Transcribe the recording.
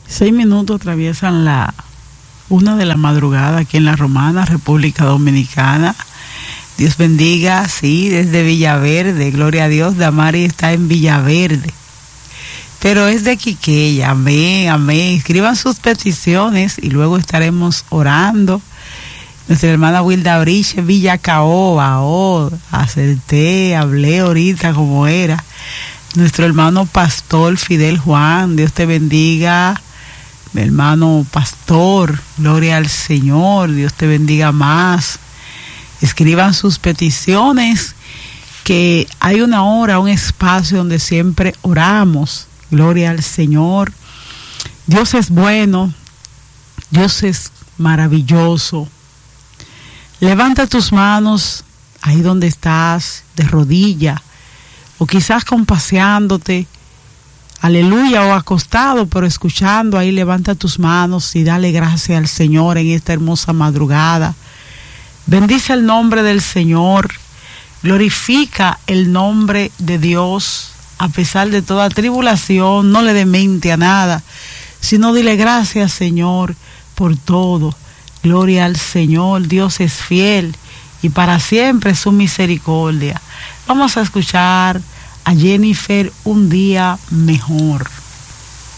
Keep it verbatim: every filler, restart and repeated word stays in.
Seis minutos atraviesan la una de la madrugada aquí en La Romana, República Dominicana. Dios bendiga, sí, desde Villaverde, gloria a Dios. Damari está en Villaverde, pero es de Quiqueya. Amén, amén. Escriban sus peticiones y luego estaremos orando. Nuestra hermana Wilda Briche, Villa Caoba, oh, acerté, hablé ahorita como era. Nuestro hermano pastor Fidel Juan, Dios te bendiga. Mi hermano pastor, gloria al Señor, Dios te bendiga más. Escriban sus peticiones, que hay una hora, un espacio donde siempre oramos. Gloria al Señor. Dios es bueno, Dios es maravilloso. Levanta tus manos ahí donde estás, de rodilla, o quizás compaseándote, aleluya, o acostado, pero escuchando, ahí levanta tus manos y dale gracias al Señor en esta hermosa madrugada. Bendice el nombre del Señor, glorifica el nombre de Dios, a pesar de toda tribulación. No le demente a nada, sino dile gracias, Señor, por todo. Gloria al Señor, Dios es fiel y para siempre su misericordia. Vamos a escuchar a Jennifer, Un Día Mejor.